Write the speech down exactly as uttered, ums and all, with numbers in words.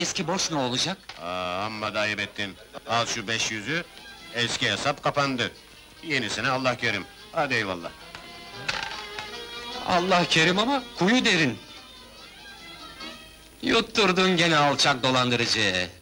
Eski borç ne olacak? Aa, amma da ayıp ettin. Al şu beş yüzü, eski hesap kapandı. Yenisine Allah kerim. Hadi eyvallah. Allah kerim ama kuyu derin. Yutturdun gene alçak dolandırıcı.